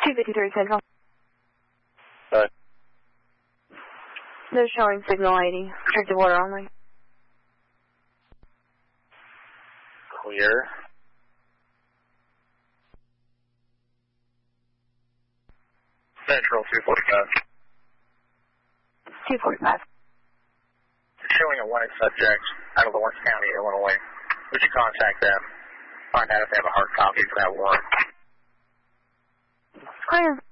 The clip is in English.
253 signal. Good. They're showing signal 80. Restricted water only. Clear. Central 245. 245. Showing a wanted subject out of Lawrence County, Illinois. Would you contact them? Find out if they have a hard copy for that warrant. Clear.